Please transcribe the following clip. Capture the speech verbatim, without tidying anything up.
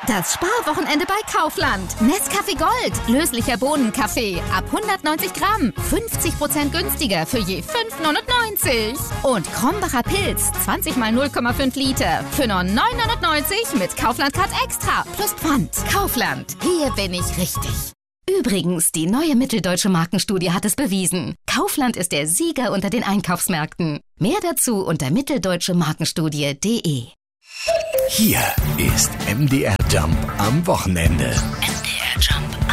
Das Sparwochenende bei Kaufland. Nescafé Gold, löslicher Bohnenkaffee, ab hundertneunzig Gramm, fünfzig Prozent günstiger für je fünf neunundneunzig. Und Krombacher Pilz, zwanzig mal null Komma fünf Liter, für nur neun neunundneunzig mit Kaufland Card Extra plus Pfand. Kaufland, hier bin ich richtig. Übrigens, die neue Mitteldeutsche Markenstudie hat es bewiesen. Kaufland ist der Sieger unter den Einkaufsmärkten. Mehr dazu unter mitteldeutsche markenstudie punkt de. Hier ist M D R Jump am Wochenende. M D R Jump.